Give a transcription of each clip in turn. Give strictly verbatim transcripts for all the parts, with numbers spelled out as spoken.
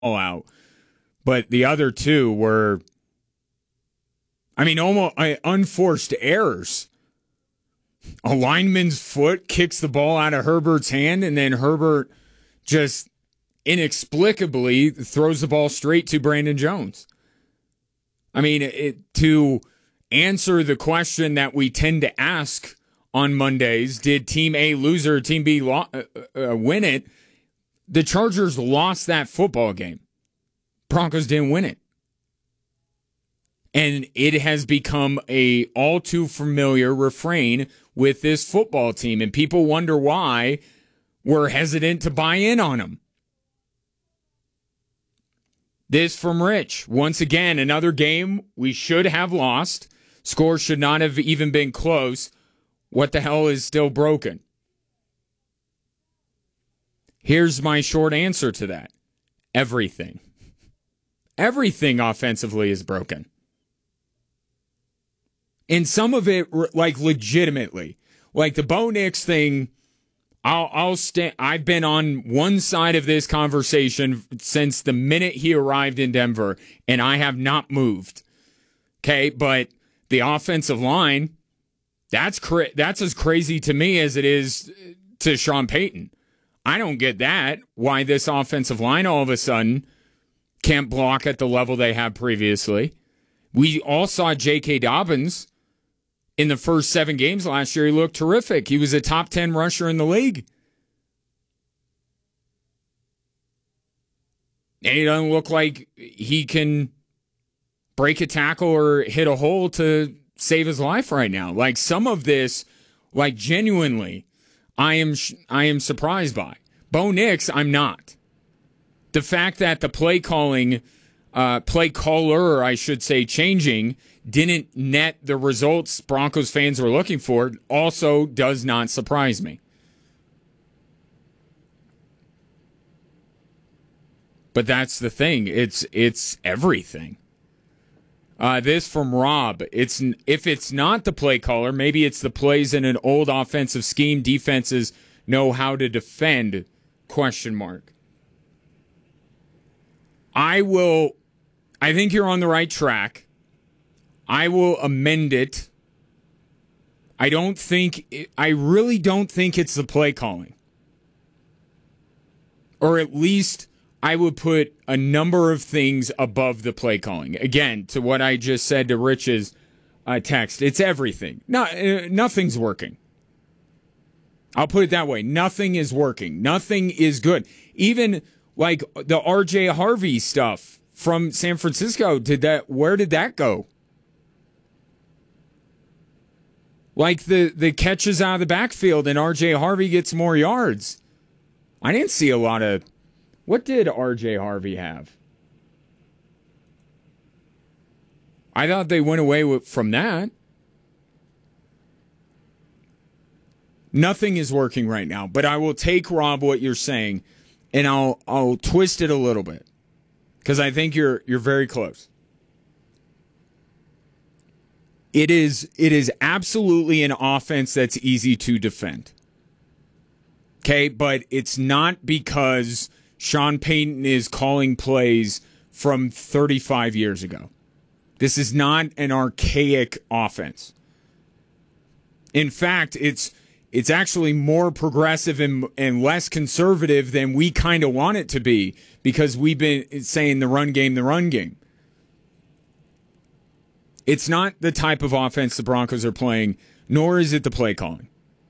all out. But the other two were, I mean, almost uh, unforced errors. A lineman's foot kicks the ball out of Herbert's hand, and then Herbert just inexplicably throws the ball straight to Brandon Jones. I mean, it, to answer the question that we tend to ask on Mondays, did Team A lose or Team B lo- uh, uh, win it? The Chargers lost that football game. Broncos didn't win it. And it has become a all too familiar refrain with this football team. And people wonder why we're hesitant to buy in on them. This from Rich. Once again, another game we should have lost. Score should not have even been close. What the hell is still broken? Here's my short answer to that. Everything. Everything offensively is broken. And some of it, like, legitimately. Like the Bo Nix thing, I'll, I'll stand. I've been on one side of this conversation since the minute he arrived in Denver, and I have not moved. Okay, but the offensive line, that's cra- that's as crazy to me as it is to Sean Payton. I don't get that, why this offensive line all of a sudden can't block at the level they have previously. We all saw J K. Dobbins in the first seven games last year. He looked terrific. He was a top ten rusher in the league. And he doesn't look like he can break a tackle or hit a hole to save his life right now. Like, some of this, like, genuinely, I am I am surprised by. Bo Nix, I'm not. The fact that the play calling, uh, play caller, I should say, changing, didn't net the results Broncos fans were looking for also does not surprise me. But that's the thing. It's it's everything. Uh, this from Rob. It's if it's not the play caller, maybe it's the plays in an old offensive scheme defenses know how to defend, question mark. I will, I think you're on the right track. I will amend it. I don't think, I really don't think it's the play calling. Or at least I would put a number of things above the play calling. Again, to what I just said to Rich's uh, text, it's everything. No, uh, nothing's working. I'll put it that way. Nothing is working. Nothing is good. Even like the R J Harvey stuff from San Francisco, did that? Where did that go? Like the, the catches out of the backfield and R J Harvey gets more yards. I didn't see a lot of... What did R J Harvey have? I thought they went away with, from that. Nothing is working right now, but I will take, Rob, what you're saying, and I'll I'll twist it a little bit because I think you're you're very close. It is it is absolutely an offense that's easy to defend. Okay, but it's not because Sean Payton is calling plays from thirty-five years ago. This is not an archaic offense. In fact, it's it's actually more progressive and, and less conservative than we kind of want it to be because we've been saying the run game, the run game. It's not the type of offense the Broncos are playing, nor is it the play calling.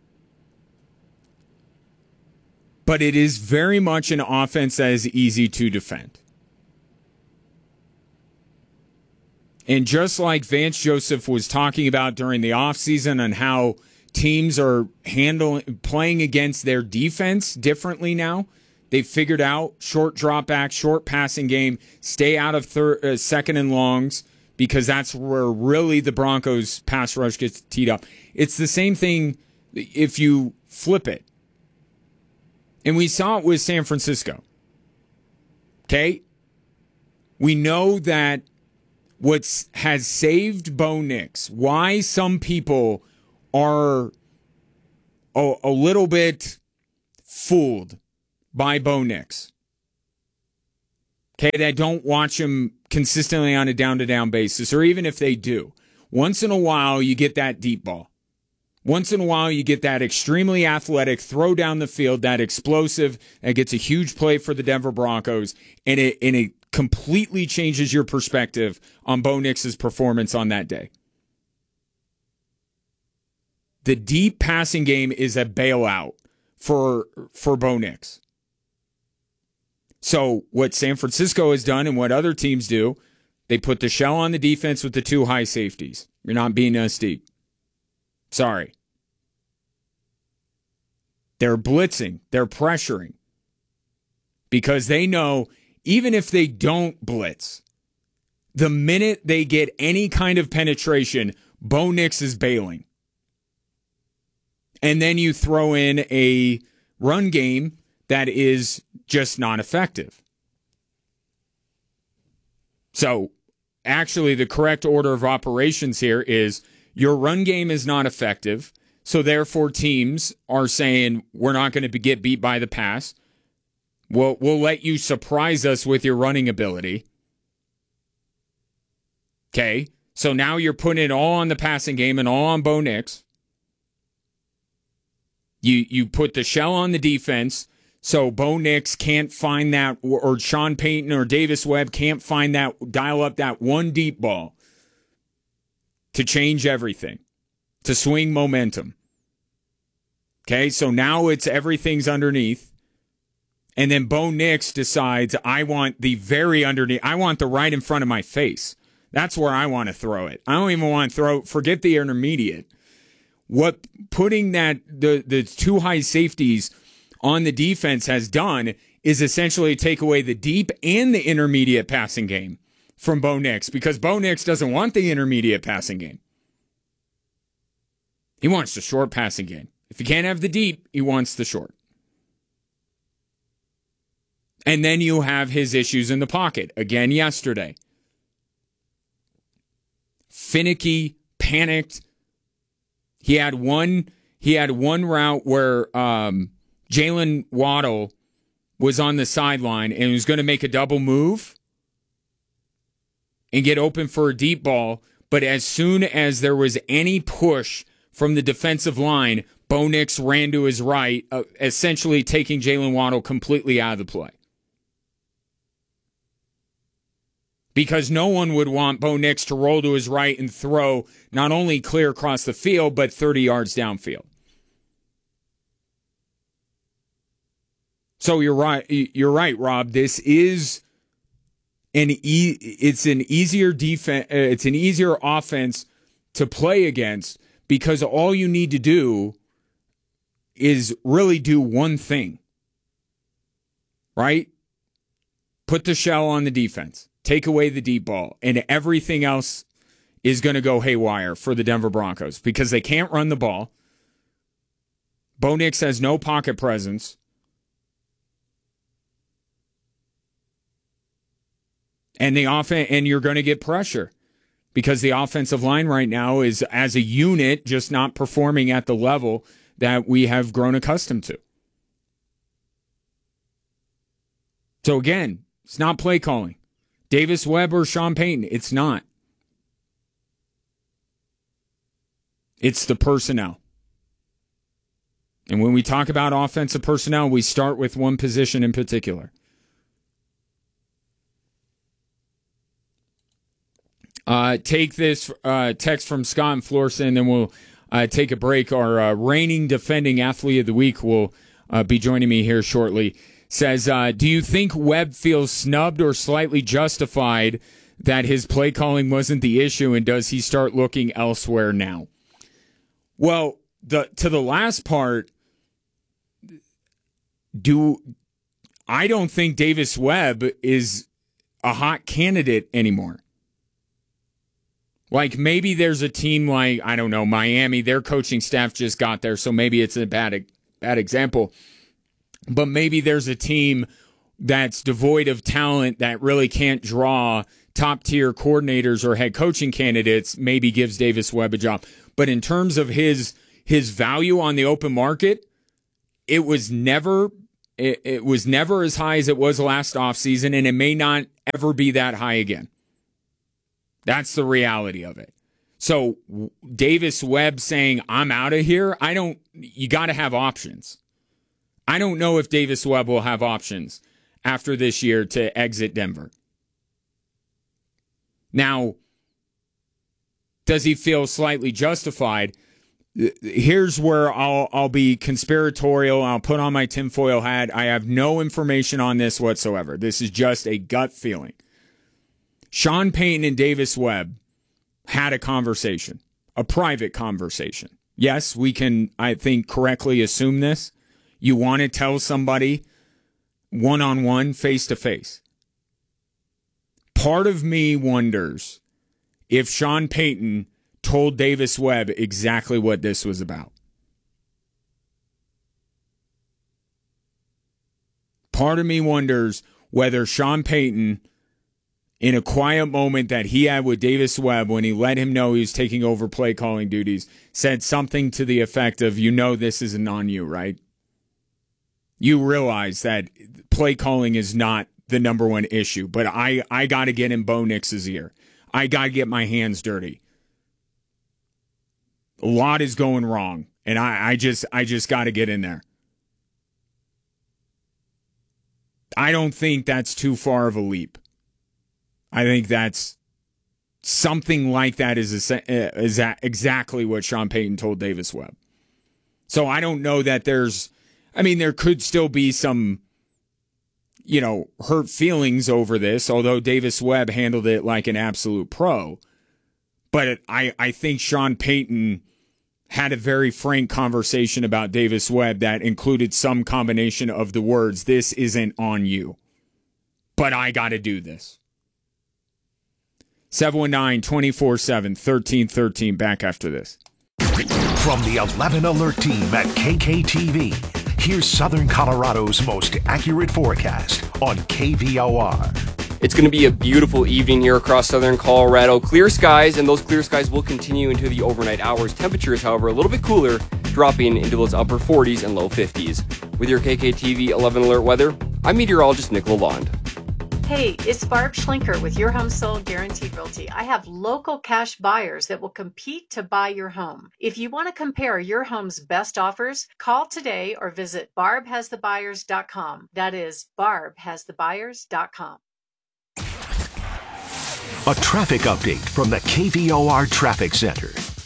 But it is very much an offense that is easy to defend. And just like Vance Joseph was talking about during the offseason on how teams are handling playing against their defense differently now, they've figured out short drop back, short passing game, stay out of third, uh, second and longs, because that's where really the Broncos pass rush gets teed up. It's the same thing if you flip it. And we saw it with San Francisco. Okay? We know that what has saved Bo Nix, why some people are a, a little bit fooled by Bo Nix. okay, that don't watch him consistently on a down-to-down basis, or even if they do, once in a while you get that deep ball. Once in a while you get that extremely athletic throw down the field, that explosive, that gets a huge play for the Denver Broncos, and it, and it completely changes your perspective on Bo Nix's performance on that day. The deep passing game is a bailout for, for Bo Nix. So what San Francisco has done and what other teams do, they put the shell on the defense with the two high safeties. You're not being us deep. Sorry. They're blitzing. They're pressuring. Because they know even if they don't blitz, the minute they get any kind of penetration, Bo Nix is bailing. And then you throw in a run game that is just not effective. So, actually, the correct order of operations here is your run game is not effective, so therefore teams are saying, we're not going to get beat by the pass. We'll, we'll let you surprise us with your running ability. Okay, so now you're putting it all on the passing game and all on Bo Nix. You, you put the shell on the defense, so Bo Nix can't find that, or Sean Payton or Davis Webb can't find that, dial up that one deep ball to change everything, to swing momentum. Okay, so now it's everything's underneath, and then Bo Nix decides, I want the very underneath, I want the right in front of my face. That's where I want to throw it. I don't even want to throw, forget the intermediate. What putting that, the, the two high safeties on the defense has done is essentially take away the deep and the intermediate passing game from Bo Nix, because Bo Nix doesn't want the intermediate passing game. He wants the short passing game. If he can't have the deep, he wants the short. And then you have his issues in the pocket. Again yesterday. Finicky, panicked. He had one, he had one route where um, Jalen Waddle was on the sideline and was going to make a double move and get open for a deep ball. But as soon as there was any push from the defensive line, Bo Nix ran to his right, uh, essentially taking Jalen Waddle completely out of the play. Because no one would want Bo Nix to roll to his right and throw not only clear across the field, but thirty yards downfield. So you're right. You're right, Rob. This is an e- it's an easier defense. It's an easier offense to play against because all you need to do is really do one thing, right? Put the shell on the defense. Take away the deep ball, and everything else is going to go haywire for the Denver Broncos because they can't run the ball. Bo Nix has no pocket presence. And the offense, and you're going to get pressure because the offensive line right now is, as a unit, just not performing at the level that we have grown accustomed to. So again, it's not play calling. Davis Webb or Sean Payton, it's not. It's the personnel. And when we talk about offensive personnel, we start with one position in particular. Uh, take this uh, text from Scott and Florissant, and then we'll uh, take a break. Our uh, reigning defending athlete of the week will uh, be joining me here shortly. Says, uh, do you think Webb feels snubbed or slightly justified that his play calling wasn't the issue, and does he start looking elsewhere now? Well, the to the last part, do I don't think Davis Webb is a hot candidate anymore. Like, maybe there's a team like, I don't know, Miami, their coaching staff just got there, so maybe it's a bad, bad example. But maybe there's a team that's devoid of talent that really can't draw top-tier coordinators or head coaching candidates, maybe gives Davis Webb a job. But in terms of his his value on the open market, it was never, it, it was never as high as it was last offseason, and it may not ever be that high again. That's the reality of it. So Davis Webb saying, I'm out of here, I don't, you got to have options. I don't know if Davis Webb will have options after this year to exit Denver. Now, does he feel slightly justified? Here's where I'll I'll be conspiratorial. I'll put on my tinfoil hat. I have no information on this whatsoever. This is just a gut feeling. Sean Payton and Davis Webb had a conversation, a private conversation. Yes, we can, I think, correctly assume this. You want to tell somebody one-on-one, face-to-face. Part of me wonders if Sean Payton told Davis Webb exactly what this was about. Part of me wonders whether Sean Payton, in a quiet moment that he had with Davis Webb when he let him know he was taking over play calling duties, said something to the effect of, you know this isn't on you, right? You realize that play calling is not the number one issue, but I, I got to get in Bo Nix's ear. I got to get my hands dirty. A lot is going wrong, and I, I just I just got to get in there. I don't think that's too far of a leap. I think that's something like that is, a, is that exactly what Sean Payton told Davis Webb. So I don't know that there's, I mean, there could still be some, you know, hurt feelings over this, although Davis Webb handled it like an absolute pro. But it, I, I think Sean Payton had a very frank conversation about Davis Webb that included some combination of the words, this isn't on you, but I got to do this. seven one nine, two four seven, one three one three. Back after this. From the eleven Alert team at K K T V, here's Southern Colorado's most accurate forecast on K V O R. It's going to be a beautiful evening here across southern Colorado. Clear skies, and those clear skies will continue into the overnight hours. Temperatures, however, a little bit cooler, dropping into those upper forties and low fifties. With your K K T V eleven Alert weather, I'm meteorologist Nick Lalonde. Hey, it's Barb Schlinker with Your Home Sold Guaranteed Realty. I have local cash buyers that will compete to buy your home. If you want to compare your home's best offers, call today or visit barb has the buyers dot com. That is barb has the buyers dot com. A traffic update from the K V O R Traffic Center.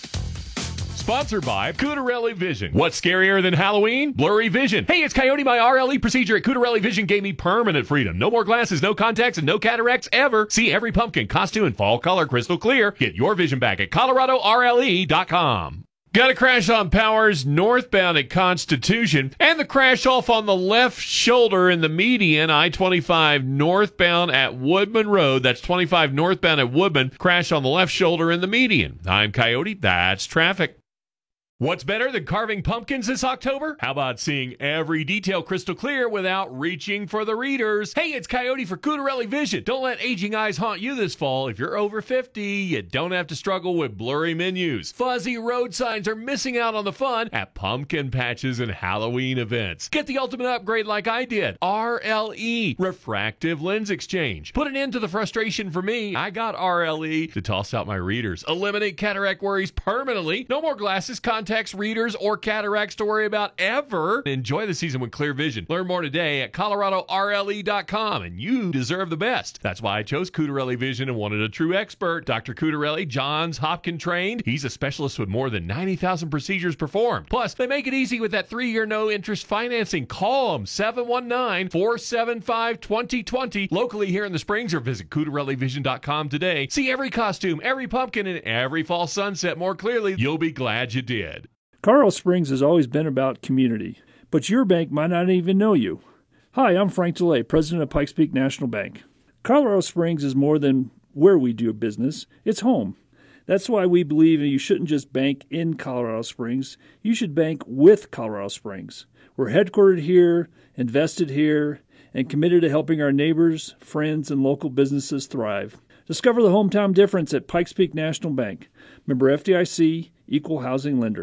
Sponsored by Cutarelli Vision. What's scarier than Halloween? Blurry vision. Hey, it's Coyote. My R L E procedure at Cutarelli Vision gave me permanent freedom. No more glasses, no contacts, and no cataracts ever. See every pumpkin, costume, and fall color crystal clear. Get your vision back at Colorado R L E dot com. Got a crash on Powers northbound at Constitution, and the crash off on the left shoulder in the median, I twenty-five northbound at Woodman Road. That's twenty-five northbound at Woodman. Crash on the left shoulder in the median. I'm Coyote. That's traffic. What's better than carving pumpkins this October? How about seeing every detail crystal clear without reaching for the readers? Hey, it's Coyote for Cutarelli Vision. Don't let aging eyes haunt you this fall. If you're over fifty, you don't have to struggle with blurry menus. Fuzzy road signs are missing out on the fun at pumpkin patches and Halloween events. Get the ultimate upgrade like I did. R L E, Refractive Lens Exchange. Put an end to the frustration for me. I got R L E to toss out my readers. Eliminate cataract worries permanently. No more glasses, contacts, readers, or cataracts to worry about ever. Enjoy the season with clear vision. Learn more today at Colorado R L E dot com, and you deserve the best. That's why I chose Cutarelli Vision and wanted a true expert. Doctor Cutarelli, Johns Hopkins trained. He's a specialist with more than ninety thousand procedures performed. Plus, they make it easy with that three-year no-interest financing. Call them, seven one nine, four seven five, two zero two zero. Locally here in the Springs, or visit Cutarelli Vision dot com today. See every costume, every pumpkin, and every fall sunset more clearly. You'll be glad you did. Colorado Springs has always been about community, but your bank might not even know you. Hi, I'm Frank DeLay, president of Pikes Peak National Bank. Colorado Springs is more than where we do business, it's home. That's why we believe you shouldn't just bank in Colorado Springs, you should bank with Colorado Springs. We're headquartered here, invested here, and committed to helping our neighbors, friends, and local businesses thrive. Discover the hometown difference at Pikes Peak National Bank. Member F D I C, Equal Housing Lender.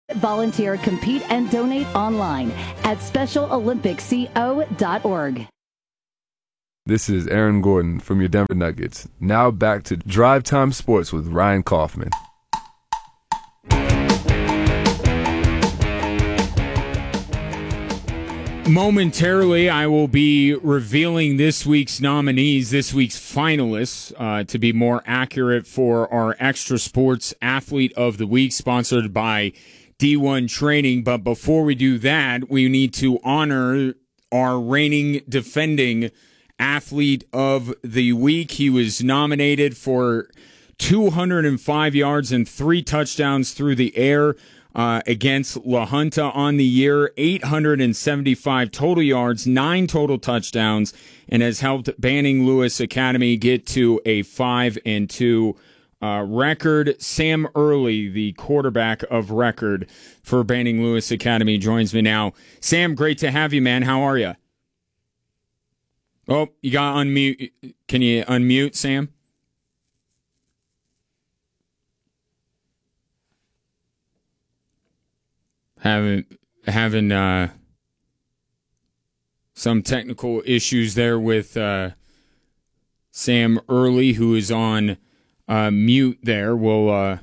Volunteer, compete, and donate online at special olympics co dot org. This is Aaron Gordon from your Denver Nuggets. Now back to Drive Time Sports with Ryan Kaufman. Momentarily, I will be revealing this week's nominees, this week's finalists, uh, to be more accurate, for our Extra Sports Athlete of the Week, sponsored by D one Training. But before we do that, we need to honor our reigning defending Athlete of the Week. He was nominated for two hundred five yards and three touchdowns through the air uh, against La Junta on the year, eight hundred seventy-five total yards, nine total touchdowns, and has helped Banning Lewis Academy get to a five and two uh, record. Sam Early, the quarterback of record for Banning Lewis Academy, joins me now. Sam, great to have you, man. How are you? Oh, you got unmute. Can you unmute, Sam? Having having uh, some technical issues there with uh, Sam Early, who is on uh, mute there. We'll uh,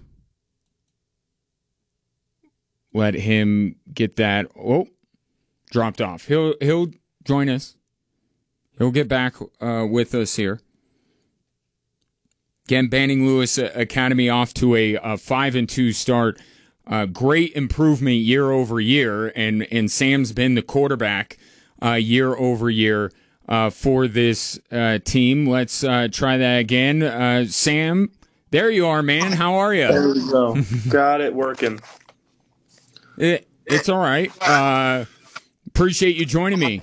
let him get that. Oh, dropped off. He'll he'll join us. He'll get back uh, with us here. Again, Banning Lewis Academy off to a, a five and two start. Uh, great improvement year over year, and and Sam's been the quarterback uh, year over year uh, for this uh, team. Let's uh, try that again, uh, Sam. There you are, man. How are you? There we go. Got it working. It, it's all right. Uh, appreciate you joining me.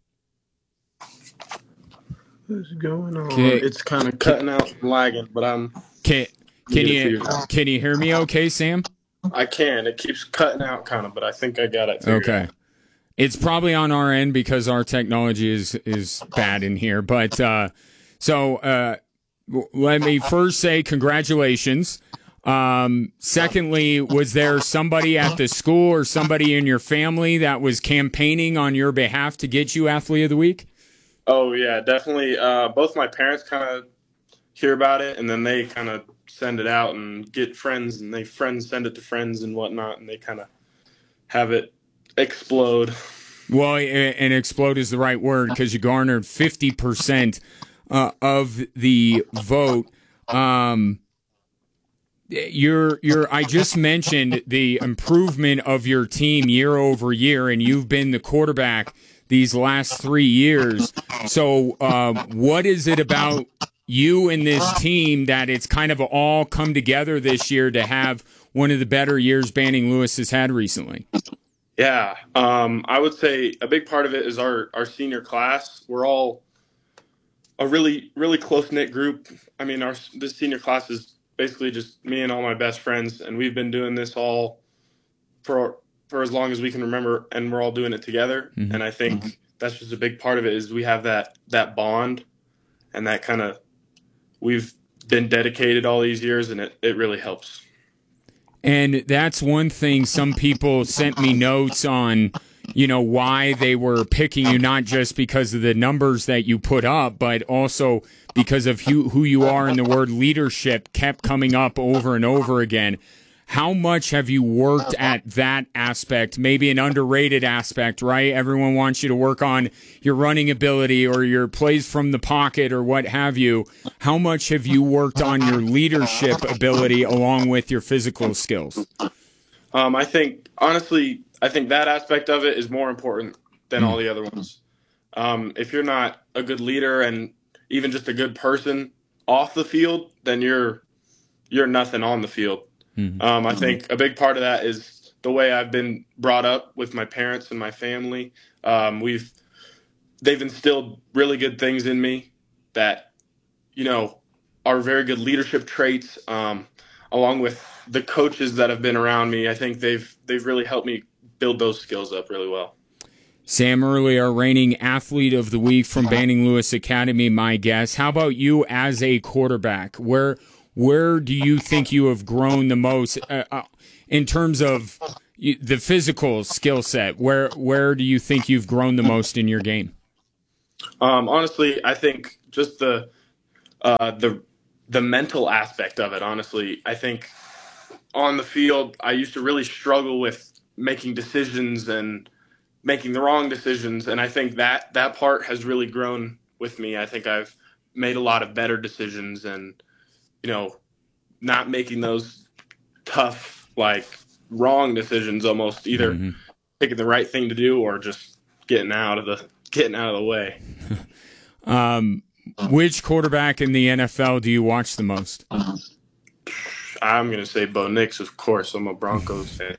What's going on? Okay. It's kind of cutting out, and lagging, but I'm. Can can Get it you figured out. can you hear me? Okay, Sam. I can. It keeps cutting out, kind of, but I think I got it. figured Okay. out. It's probably on our end because our technology is is bad in here. But uh, so uh, w- let me first say congratulations. Um, secondly, was there somebody at the school or somebody in your family that was campaigning on your behalf to get you Athlete of the Week? Oh yeah, definitely. Uh, both my parents kind of hear about it, and then they kind of send it out and get friends, and they friends send it to friends and whatnot, and they kind of have it explode. Well, and explode is the right word because you garnered fifty percent uh, of the vote. Um, you're, you're, I just mentioned the improvement of your team year over year, and you've been the quarterback these last three years. So uh, what is it about you and this team that it's kind of all come together this year to have one of the better years Banning Lewis has had recently? Yeah, um, I would say a big part of it is our, our senior class. We're all a really, really close-knit group. I mean, our this senior class is basically just me and all my best friends, and we've been doing this all for for as long as we can remember, and we're all doing it together. Mm-hmm. And I think mm-hmm. that's just a big part of it is we have that that bond, and that kind of we've been dedicated all these years, and it, it really helps. And that's one thing some people sent me notes on, you know, why they were picking you, not just because of the numbers that you put up, but also because of who, who you are, and the word leadership kept coming up over and over again. How much have you worked at that aspect? Maybe an underrated aspect, right? Everyone wants you to work on your running ability or your plays from the pocket or what have you. How much have you worked on your leadership ability along with your physical skills? Um, I think, honestly, I think that aspect of it is more important than all the other ones. Um, if you're not a good leader and even just a good person off the field, then you're you're nothing on the field. Mm-hmm. Um, I think a big part of that is the way I've been brought up with my parents and my family. Um, we've they've instilled really good things in me that, you know, are very good leadership traits. Um, along with the coaches that have been around me, I think they've they've really helped me build those skills up really well. Sam Early, our reigning Athlete of the Week from Banning Lewis Academy, my guest. How about you as a quarterback? Where Where do you think you have grown the most uh, uh, in terms of, you, the physical skill set, where where do you think you've grown the most in your game? Um, honestly, I think just the uh, the the mental aspect of it. Honestly, I think on the field, I used to really struggle with making decisions and making the wrong decisions, and I think that that part has really grown with me. I think I've made a lot of better decisions, and you know, not making those tough, like wrong decisions, almost either mm-hmm. picking the right thing to do or just getting out of the getting out of the way. um, which quarterback in the N F L do you watch the most? I'm gonna say Bo Nix, of course. I'm a Broncos fan.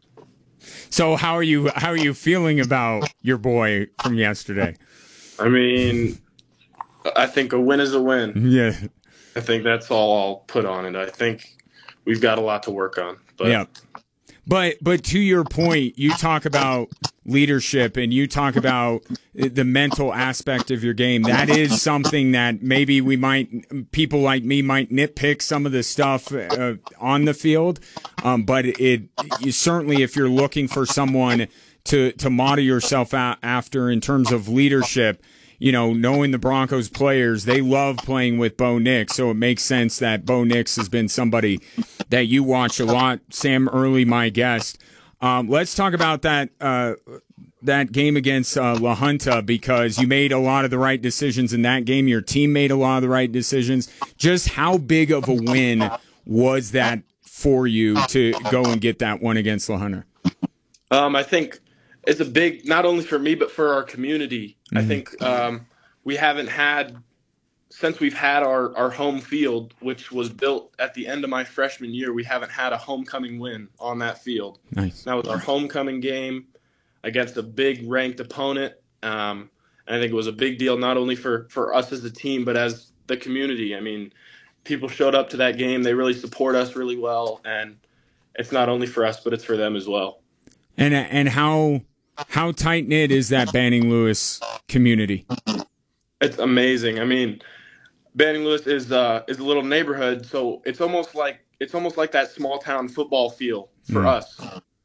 So how are you? How are you feeling about your boy from yesterday? I mean, I think a win is a win. Yeah, I think that's all I'll put on it. I think we've got a lot to work on. But yeah, but but to your point, you talk about leadership and you talk about the mental aspect of your game. That is something that maybe we might, people like me might nitpick some of the stuff uh, on the field. Um, but it, you certainly, if you're looking for someone to, to model yourself a- after in terms of leadership, you know, knowing the Broncos players, they love playing with Bo Nix. So it makes sense that Bo Nix has been somebody that you watch a lot. Sam Early, my guest. Um, let's talk about that uh, that game against uh, La Junta, because you made a lot of the right decisions in that game. Your team made a lot of the right decisions. Just how big of a win was that for you to go and get that one against La Junta? Um, I think it's a big, not only for me, but for our community. Mm-hmm. I think um, we haven't had, since we've had our, our home field, which was built at the end of my freshman year, we haven't had a homecoming win on that field. Nice. That was our homecoming game against a big ranked opponent. Um, and I think it was a big deal, not only for, for us as a team, but as the community. I mean, people showed up to that game. They really support us really well. And it's not only for us, but it's for them as well. And, and how, how tight knit is that Banning Lewis community? It's amazing. I mean, Banning Lewis is uh, is a little neighborhood, so it's almost like it's almost like that small town football feel for mm. us.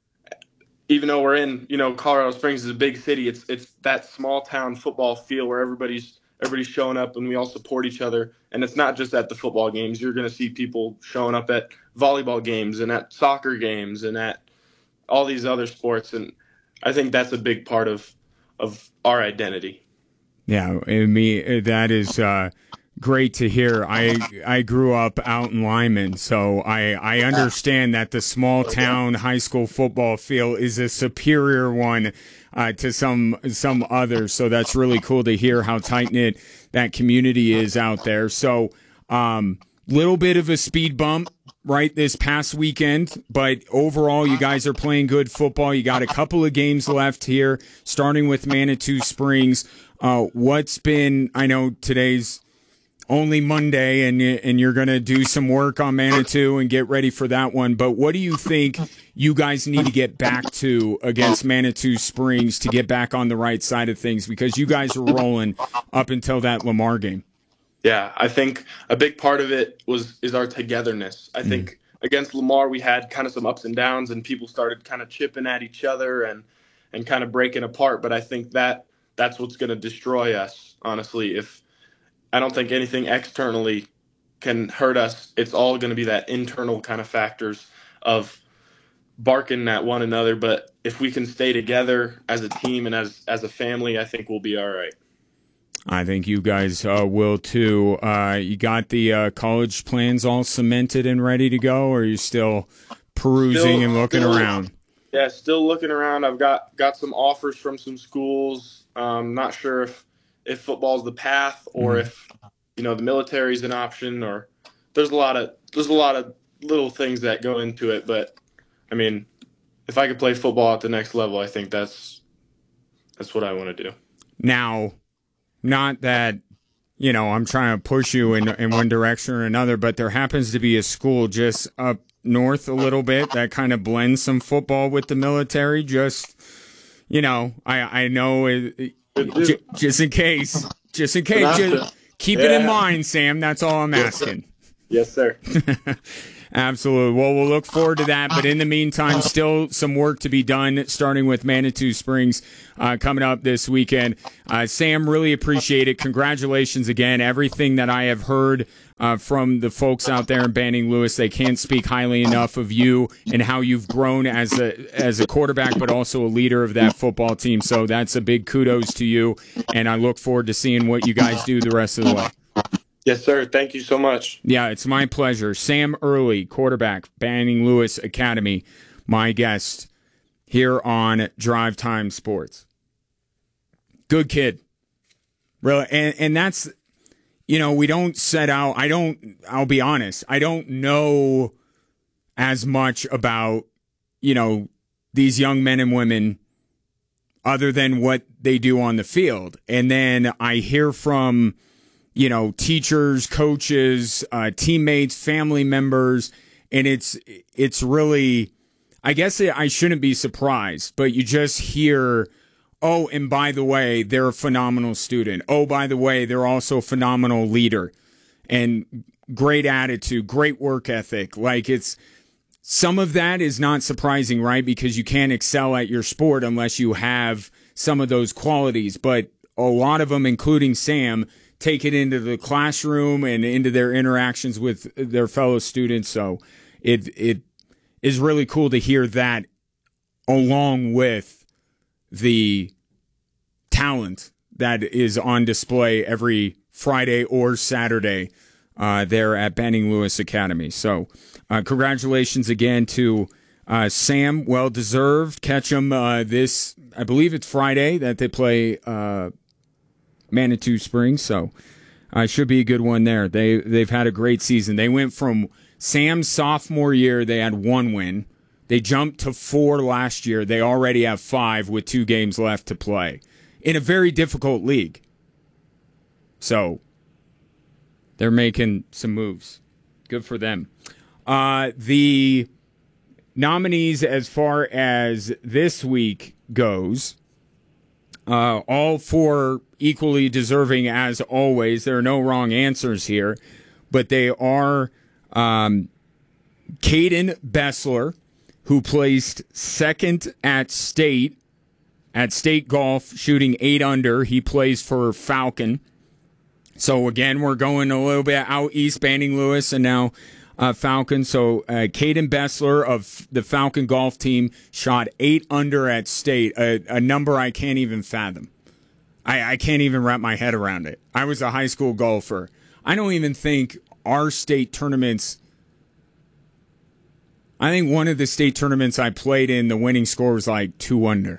Even though we're in, you know, Colorado Springs is a big city, it's it's that small town football feel where everybody's everybody's showing up and we all support each other. And it's not just at the football games. You're going to see people showing up at volleyball games and at soccer games and at all these other sports. And I think that's a big part of of our identity. Yeah, I mean, that is uh, great to hear. I I grew up out in Lyman, so I, I understand that the small town high school football field is a superior one uh, to some some others. So that's really cool to hear how tight knit that community is out there. So, um, little bit of a speed bump right this past weekend, but overall you guys are playing good football. You got a couple of games left here, starting with Manitou Springs. Uh, what's been, I know today's only Monday and, and you're going to do some work on Manitou and get ready for that one, but what do you think you guys need to get back to against Manitou Springs to get back on the right side of things? Because you guys are rolling up until that Lamar game. Yeah, I think a big part of it was is our togetherness. I think mm. against Lamar we had kind of some ups and downs and people started kind of chipping at each other and, and kind of breaking apart, but I think that that's what's going to destroy us, honestly. If I don't think anything externally can hurt us, it's all going to be that internal kind of factors of barking at one another. But if we can stay together as a team and as, as a family, I think we'll be all right. I think you guys uh, will too. Uh, you got the uh, college plans all cemented and ready to go, or are you still perusing still, and looking still, around? Yeah, still looking around. I've got, got some offers from some schools. Um, not sure if, if football's the path or mm. if, you know, the military's an option, or there's a lot of, there's a lot of little things that go into it. But I mean, if I could play football at the next level, I think that's, that's what I want to do. Now, not that, you know, I'm trying to push you in, in one direction or another, but there happens to be a school just up north a little bit that kind of blends some football with the military. Just, you know, I, I know it, j- just in case, just in case, just keep yeah. it in mind, Sam. That's all I'm asking. Yes, sir. Absolutely. Well, we'll look forward to that. But in the meantime, still some work to be done, starting with Manitou Springs uh, coming up this weekend. Uh, Sam, really appreciate it. Congratulations again. Everything that I have heard uh, from the folks out there in Banning Lewis, they can't speak highly enough of you and how you've grown as a as a quarterback, but also a leader of that football team. So that's a big kudos to you, and I look forward to seeing what you guys do the rest of the way. Yes, sir. Thank you so much. Yeah, it's my pleasure. Sam Early, quarterback, Banning Lewis Academy, my guest here on Drive Time Sports. Good kid. Really, and, and that's, you know, we don't set out, I don't, I'll be honest, I don't know as much about, you know, these young men and women other than what they do on the field. And then I hear from, you know, teachers, coaches, uh, teammates, family members, and it's it's really, I guess it, I shouldn't be surprised, but you just hear, oh, and by the way, they're a phenomenal student. Oh, by the way, they're also a phenomenal leader and great attitude, great work ethic. Like, it's, some of that is not surprising, right? Because you can't excel at your sport unless you have some of those qualities. But a lot of them, including Sam, take it into the classroom and into their interactions with their fellow students. So it it is really cool to hear that, along with the talent that is on display every Friday or Saturday uh, there at Banning Lewis Academy. So uh, congratulations again to uh, Sam. Well deserved. Catch them uh, this, I believe it's Friday that they play uh Manitou Springs, so uh, should be a good one there. They they've had a great season. They went from Sam's sophomore year, they had one win. They jumped to four last year. They already have five with two games left to play in a very difficult league. So they're making some moves. Good for them. Uh, the nominees as far as this week goes, Uh, all four equally deserving as always. There are no wrong answers here, but they are um, Caden Bessler, who placed second at state, at state golf, shooting eight under. He plays for Falcon. So again, we're going a little bit out east, Banning Lewis, and now Uh, Falcon. So uh, Caden Bessler of the Falcon golf team shot eight under at state, a, a number I can't even fathom. I, I can't even wrap my head around it. I was a high school golfer. I don't even think our state tournaments, I think one of the state tournaments I played in, the winning score was like two under.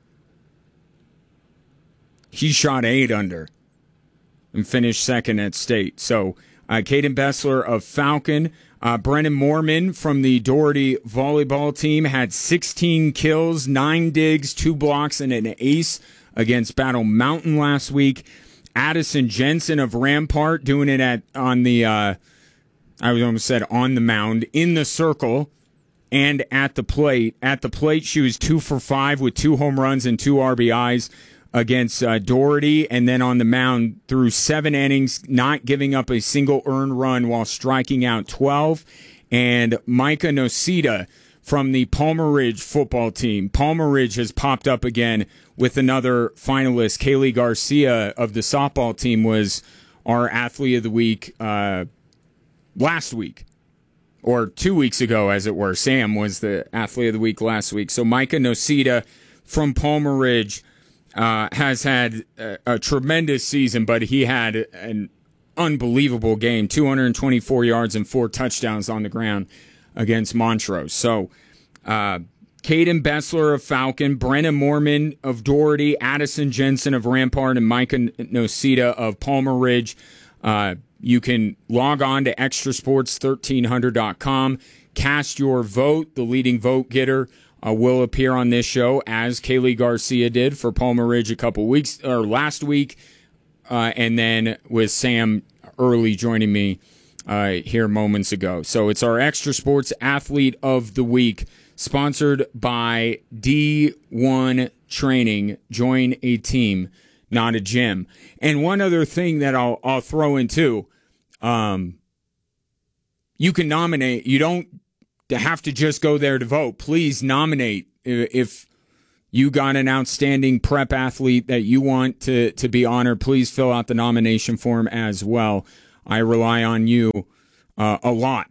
He shot eight under and finished second at state. So Uh, Caden Bessler of Falcon. Uh, Brennan Moorman from the Doherty volleyball team had sixteen kills, nine digs, two blocks, and an ace against Battle Mountain last week. Addison Jensen of Rampart doing it at on the, uh, I almost said on the mound, in the circle and at the plate. At the plate, she was two for five with two home runs and two R B Is against uh, Doherty, and then on the mound through seven innings, not giving up a single earned run while striking out twelve. And Micah Nocita from the Palmer Ridge football team. Palmer Ridge has popped up again with another finalist. Kaylee Garcia of the softball team was our athlete of the week uh, last week, or two weeks ago, as it were. Sam was the athlete of the week last week. So Micah Nocita from Palmer Ridge Uh, has had a, a tremendous season, but he had an unbelievable game, two hundred twenty-four yards and four touchdowns on the ground against Montrose. So uh, Caden Bessler of Falcon, Brennan Moorman of Doherty, Addison Jensen of Rampart, and Micah Nocita of Palmer Ridge. Uh, you can log on to extra sports thirteen hundred dot com, cast your vote. The leading vote getter Uh, will appear on this show, as Kaylee Garcia did for Palmer Ridge a couple weeks or last week, uh, and then with Sam Early joining me uh, here moments ago. So it's our Extra Sports Athlete of the Week, sponsored by D one Training. Join a team, not a gym. And one other thing that I'll I'll throw in too, um, you can nominate. You don't have to just go there to vote. Please nominate if you got an outstanding prep athlete that you want to, to be honored. Please fill out the nomination form as well. I rely on you uh, a lot.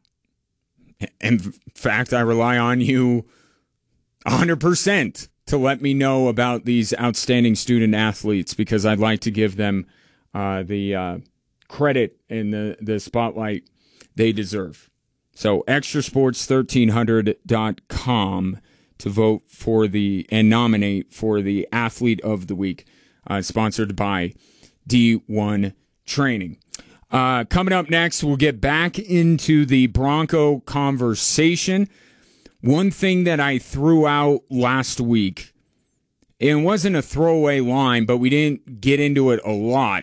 In fact, I rely on you one hundred percent to let me know about these outstanding student athletes, because I'd like to give them uh, the uh, credit and the, the spotlight they deserve. So extra sports thirteen hundred dot com to vote for the and nominate for the Athlete of the Week, uh, sponsored by D one Training. Uh, coming up next, we'll get back into the Bronco conversation. One thing that I threw out last week, it wasn't a throwaway line, but we didn't get into it a lot.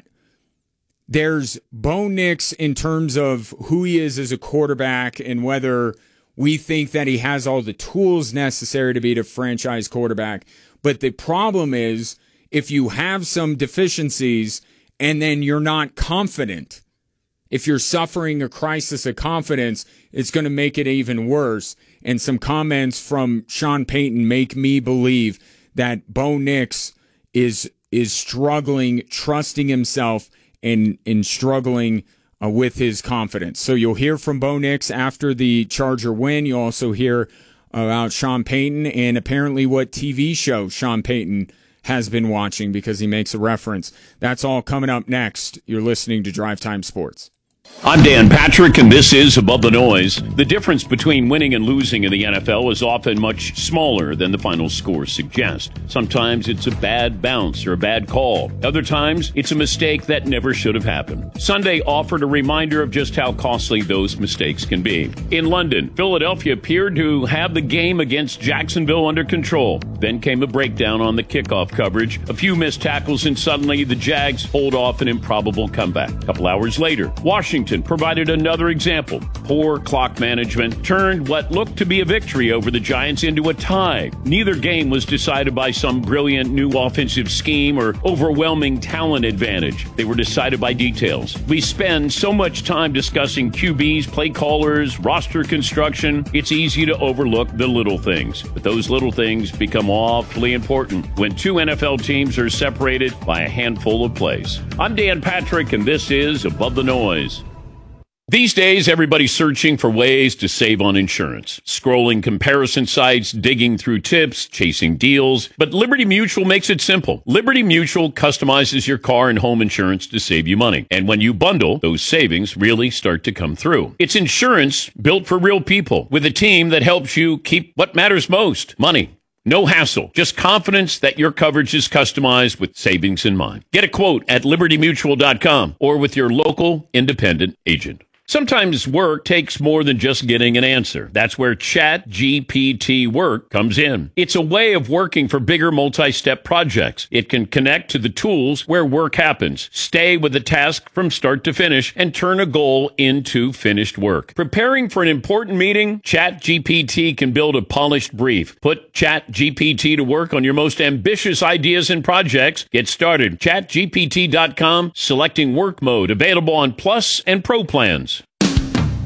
There's Bo Nix in terms of who he is as a quarterback and whether we think that he has all the tools necessary to be a franchise quarterback. But the problem is, if you have some deficiencies and then you're not confident, if you're suffering a crisis of confidence, it's going to make it even worse. And some comments from Sean Payton make me believe that Bo Nix is is struggling, trusting himself, and, and struggling uh, with his confidence. So you'll hear from Bo Nix after the Charger win. You'll also hear about Sean Payton and apparently what T V show Sean Payton has been watching, because he makes a reference. That's all coming up next. You're listening to Drive Time Sports. I'm Dan Patrick, and this is Above the Noise. The difference between winning and losing in the N F L is often much smaller than the final score suggests. Sometimes it's a bad bounce or a bad call. Other times, it's a mistake that never should have happened. Sunday offered a reminder of just how costly those mistakes can be. In London, Philadelphia appeared to have the game against Jacksonville under control. Then came a breakdown on the kickoff coverage, a few missed tackles, and suddenly the Jags pulled off an improbable comeback. A couple hours later, Washington provided another example. Poor clock management turned what looked to be a victory over the Giants into a tie. Neither game was decided by some brilliant new offensive scheme or overwhelming talent advantage. They were decided by details. We spend so much time discussing Q Bs, play callers, roster construction, it's easy to overlook the little things. But those little things become awfully important when two N F L teams are separated by a handful of plays. I'm Dan Patrick, and this is Above the Noise. These days, everybody's searching for ways to save on insurance. Scrolling comparison sites, digging through tips, chasing deals. But Liberty Mutual makes it simple. Liberty Mutual customizes your car and home insurance to save you money. And when you bundle, those savings really start to come through. It's insurance built for real people, with a team that helps you keep what matters most: money. No hassle, just confidence that your coverage is customized with savings in mind. Get a quote at liberty mutual dot com or with your local independent agent. Sometimes work takes more than just getting an answer. That's where Chat G P T Work comes in. It's a way of working for bigger multi-step projects. It can connect to the tools where work happens, stay with the task from start to finish, and turn a goal into finished work. Preparing for an important meeting? Chat G P T can build a polished brief. Put Chat G P T to work on your most ambitious ideas and projects. Get started. chat G P T dot com, selecting work mode, available on Plus and Pro plans.